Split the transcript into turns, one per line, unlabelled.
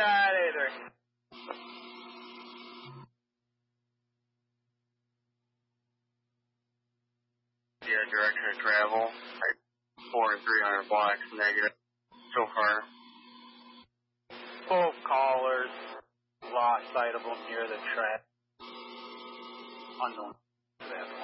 983.
Yeah, direction of travel. 4 and 300 blocks negative so far.
Both callers lost sight of them near the track. Unknown.